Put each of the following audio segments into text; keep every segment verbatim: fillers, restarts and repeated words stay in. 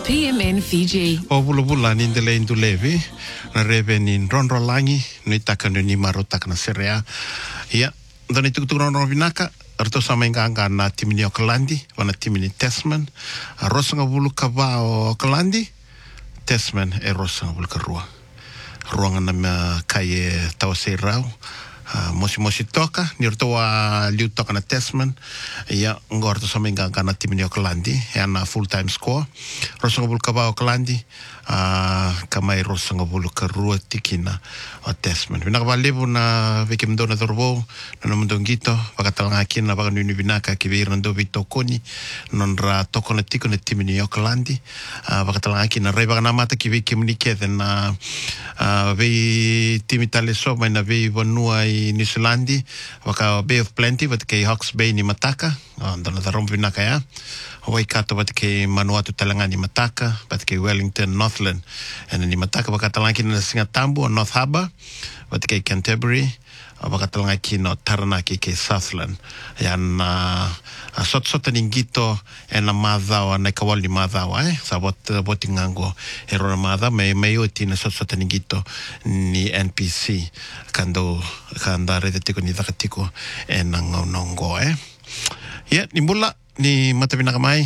P M N Fiji. O bulabula ni ndele indu levi na reve ni nronro langi ni taka ni maro taka na serea. Ia, ndani tukutuku ronro vinaka arto sama inganga na timini Aucklandi wana timini Tasman. Rosanga bulu kava o Aucklandi Tasman e rosanga bulu karua. Ruanga na kai e tawase rau. Uh, mosi mosi toka ni orto wa liu toka na Tasman ia ngorto sama inganga na timini Aucklandi e na full time score rosanga bulu kava Aucklandi uh, kamai rosanga bulu karua tikina o Tasman vinaka valevu na veke mdona dhorbo na namundongito vakatalanga kina vaka nuni vinaka kivira ndo vito koni nonra toko na tiko na timini Aucklandi uh, vakatalanga kina rei vaka namata kivike mnikethe na uh, vei timitale soma na vei vanua i New Zealandi waka Bay of Plenty wat kei Hawke's Bay ni Mataka ndona dharom vinaka ya Waikato wat kei Manuatu Talanga ni Mataka wat kei Wellington Northland and ni Mataka waka talanga na Singatambu o North Harbour wat kei Canterbury waka talanga no Taranaki kei Southland yan uh, sot sota ningito e na madhawa na ikawali ni madhawa eh sa bot boti ngango e rona madha me me uti na sot sota ningito ni N P C kando kanda rete tiko ni dakatiko e na ngongo eh ya ni mula ni matavina kamai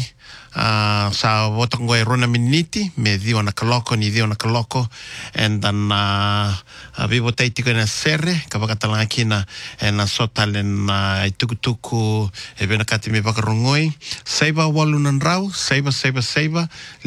uh, sa wotongo e rona miniti me dio na kaloko ni dio na kaloko and then uh, uh, vivo taitiko na serre kabakatalanga kina e na sotale na itukutuku e vena kati me vakarongoi saiba walunan rau saiba saiba saiba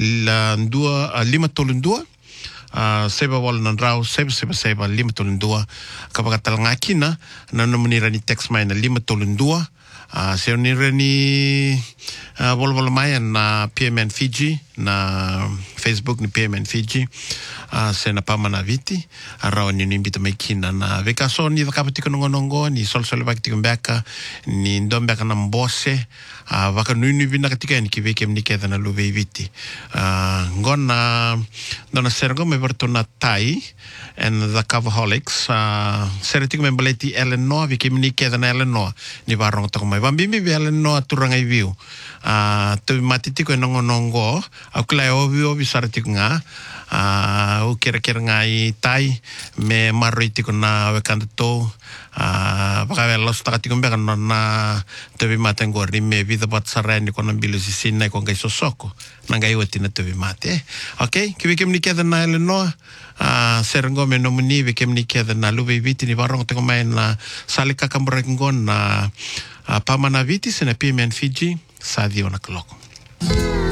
la ndua uh, lima tolundua Uh, seba wala nan rau, seba seba seba lima tolundua kapakatalanga kina na namunira ni text mai na lima tolundua uh, seo nira ni uh, wala wala mai na P M N Fiji na Facebook ni P M N Fiji uh, se na pamana viti arao ni nimbita mai kina na veka so ni vakapatiko nongonongo ni sol sol vakatiko mbeka ni ndombeka na mbose uh, vaka nuni vina katika ni kiveke mniketha na luve viti uh, ngona dona sergo me verto na tai and the Coverholics uh, seretiko me baleti Eleanor vike mniketha na Eleanor ni varong tako mai vambimbi vi Eleanor turanga i viu uh, tu matitiko e nongonongo au kila ovi ovi saratiko nga uh, u kera kera nga i tai me maroi tiko na wekanda tau uh, wakawe los takatiko mbeka na na tevi mate ngori me vida bat sarani kona mbilo sisina i konga isosoko nanga iwati na tevi mate ok kiwi kem nikeda na Eleanor uh, serengo me nomuni vi kem nikeda na luwe viti ni varong teko mai na salika kamburengon na uh, pamana viti sena P M N Fiji sa dio na kaloko.